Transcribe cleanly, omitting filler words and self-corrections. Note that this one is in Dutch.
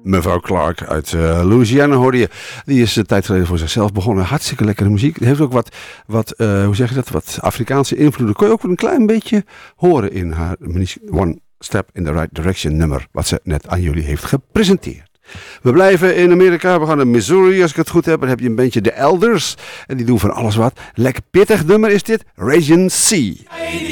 Mevrouw Clark uit Louisiana hoorde je. Die is een tijd geleden voor zichzelf begonnen. Hartstikke lekkere muziek. Heeft ook wat hoe zeg je dat? Wat Afrikaanse invloeden. Kon je ook een klein beetje horen in haar One Step in the Right Direction nummer. Wat ze net aan jullie heeft gepresenteerd. We blijven in Amerika. We gaan naar Missouri als ik het goed heb. Dan heb je een bandje The Elders. En die doen van alles wat. Lekker pittig nummer is dit. Ragin' Sea.